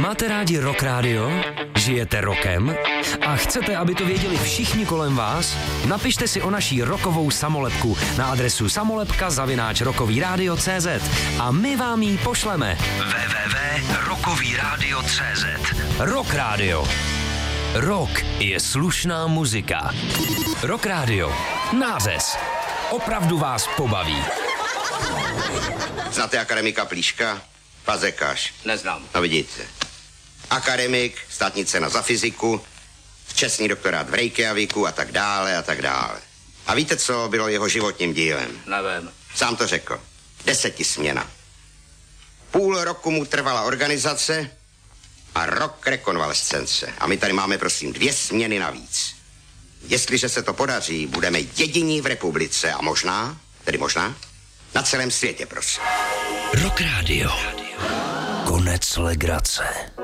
Máte rádi Rock Radio? Žijete rokem? A chcete, aby to věděli všichni kolem vás? Napište si o naší rockovou samolepku na adresu samolepka@rockovyradio.cz a my vám ji pošleme. www.rockovyradio.cz Rock Radio. Rock je slušná muzika. Rock Radio. Nářez. Opravdu vás pobaví. Znáte akademika Plíška? Fazekáš. Neznám. No vidíte. Akademik, státní cena za fyziku, čestný doktorát v Reykjavíku a tak dále a tak dále. A víte, co bylo jeho životním dílem? Nevím. Sám to řekl. 10 směna. Půl roku mu trvala organizace a rok rekonvalescence. A my tady máme, prosím, 2 směny navíc. Jestliže se to podaří, budeme jediní v republice a možná, na celém světě, prosím. Rock Radio. Konec legrace.